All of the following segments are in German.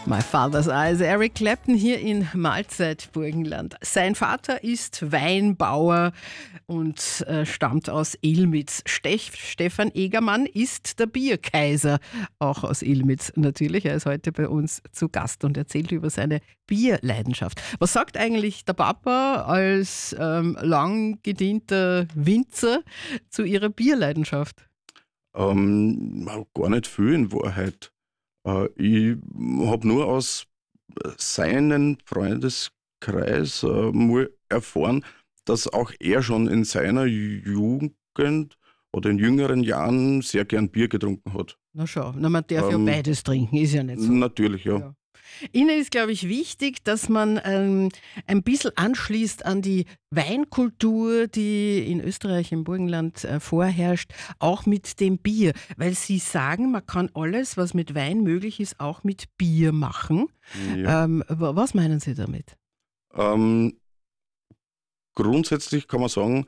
My Father's Eyes, Eric Clapton hier in Mahlzeit Burgenland. Sein Vater ist Weinbauer und stammt aus Ilmitz. Stefan Egermann ist der Bierkaiser, auch aus Ilmitz natürlich. Er ist heute bei uns zu Gast und erzählt über seine Bierleidenschaft. Was sagt eigentlich der Papa als lang gedienter Winzer zu ihrer Bierleidenschaft? Gar nicht viel in Wahrheit. Ich habe nur aus seinem Freundeskreis mal erfahren, dass auch er schon in seiner Jugend oder in jüngeren Jahren sehr gern Bier getrunken hat. Na schau, man darf ja beides trinken, ist ja nicht so. Natürlich, ja. Ihnen ist, glaube ich, wichtig, dass man ein bisschen anschließt an die Weinkultur, die in Österreich, im Burgenland vorherrscht, auch mit dem Bier. Weil Sie sagen, man kann alles, was mit Wein möglich ist, auch mit Bier machen. Ja. Was meinen Sie damit? Grundsätzlich kann man sagen,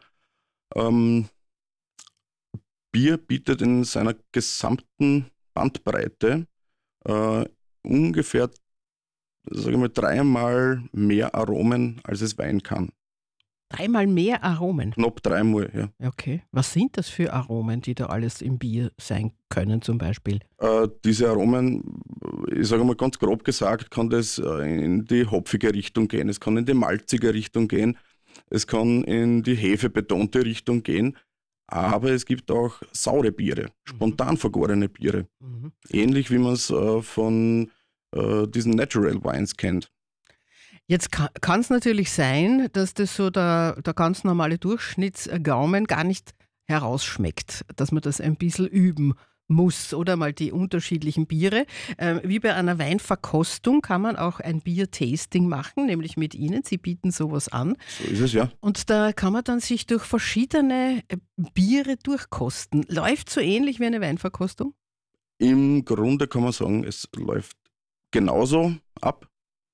Bier bietet in seiner gesamten Bandbreite ungefähr, sage ich mal, 3-mal mehr Aromen, als es Wein kann. 3-mal mehr Aromen? Knapp 3-mal, ja. Okay. Was sind das für Aromen, die da alles im Bier sein können zum Beispiel? Diese Aromen, ich sage mal ganz grob gesagt, kann das in die hopfige Richtung gehen, es kann in die malzige Richtung gehen, es kann in die hefebetonte Richtung gehen, aber es gibt auch saure Biere, spontan vergorene Biere. Ähnlich wie man es von diesen Natural Wines kennt. Jetzt kann es natürlich sein, dass das so der ganz normale Durchschnittsgaumen gar nicht herausschmeckt, dass man das ein bisschen üben muss oder mal die unterschiedlichen Biere. Wie bei einer Weinverkostung kann man auch ein Bier-Tasting machen, nämlich mit Ihnen. Sie bieten sowas an. So ist es, ja. Und da kann man dann sich durch verschiedene Biere durchkosten. Läuft so ähnlich wie eine Weinverkostung? Im Grunde kann man sagen, es läuft genauso ab.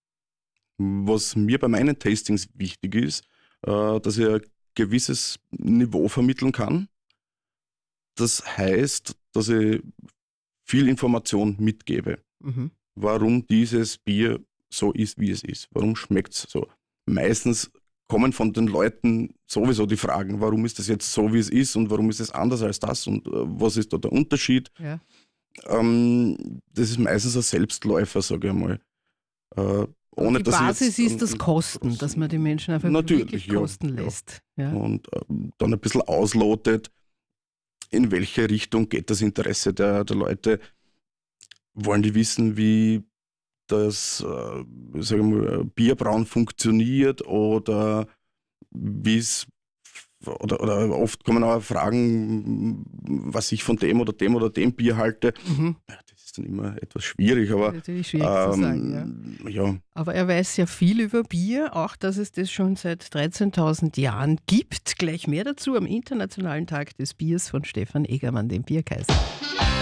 Was mir bei meinen Tastings wichtig ist, dass ich ein gewisses Niveau vermitteln kann. Das heißt, dass ich viel Information mitgebe, warum dieses Bier so ist, wie es ist. Warum schmeckt es so? Meistens kommen von den Leuten sowieso die Fragen, warum ist das jetzt so, wie es ist und warum ist es anders als das und was ist da der Unterschied? Ja. Das ist meistens ein Selbstläufer, sage ich mal. Ohne, die dass Basis ist das Kosten, dass man die Menschen einfach wirklich kosten lässt. Ja. Und dann ein bisschen auslotet, in welche Richtung geht das Interesse der Leute. Wollen die wissen, wie das sagen wir mal, Bierbrauen funktioniert oder wie es oder oft kommen auch Fragen, was ich von dem oder dem oder dem Bier halte. Ja, das ist dann immer etwas schwierig, aber natürlich schwierig zu sagen, ja. Aber er weiß ja viel über Bier, auch dass es das schon seit 13.000 Jahren gibt. Gleich mehr dazu am Internationalen Tag des Biers von Stefan Egermann, dem Bierkaiser.